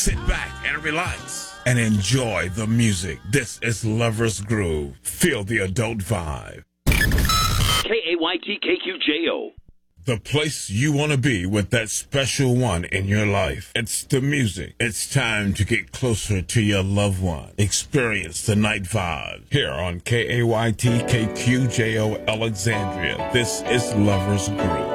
sit back and relax and enjoy the music. This is Lover's Groove. Feel the adult vibe. KAYT-KQJO. The place you want to be with that special one in your life. It's the music. It's time to get closer to your loved one. Experience the night vibe here on KAYT-KQJO Alexandria. This is Lover's Groove.